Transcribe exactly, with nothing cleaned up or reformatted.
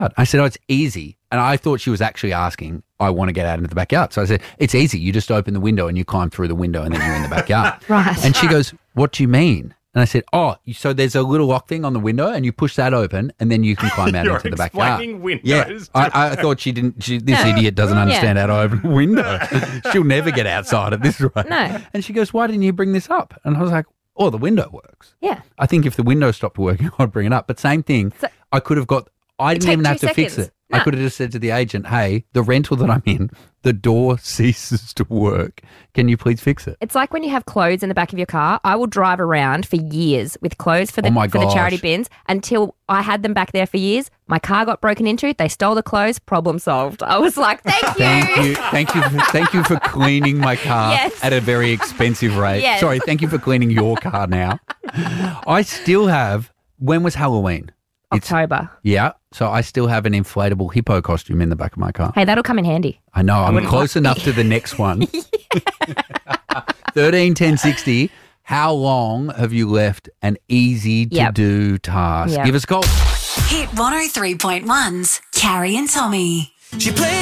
I said, oh, it's easy. And I thought she was actually asking, I want to get out into the backyard. So I said, it's easy. You just open the window and you climb through the window and then you're in the backyard. Right. And she goes, what do you mean? And I said, oh, so there's a little lock thing on the window and you push that open and then you can climb out You're into the backyard. explaining windows Yeah, to I, I thought she didn't, she, this No. idiot doesn't Yeah. understand how to open a window. She'll never get outside at this rate. No. And she goes, why didn't you bring this up? And I was like, oh, the window works. Yeah. I think if the window stopped working, I'd bring it up. But same thing, So- I could have got, I didn't take even have two to fix seconds. it. I No. could have just said to the agent, hey, the rental that I'm in, the door ceases to work. Can you please fix it? It's like when you have clothes in the back of your car. I will drive around for years with clothes for the, Oh my for the charity gosh. bins until I had them back there for years. My car got broken into. They stole the clothes. Problem solved. I was like, thank you. Thank you, thank you, for, thank you for cleaning my car Yes. at a very expensive rate. Yes. Sorry, thank you for cleaning your car now. I still have. When was Halloween? October. Yeah, so I still have an inflatable hippo costume in the back of my car. Hey, that'll come in handy. I know I'm close enough to the next one. Thirteen ten sixty. How long have you left an easy to Yep. do task? Yep. Give us a call. Hit one oh three point one's Carrie and Tommy. She played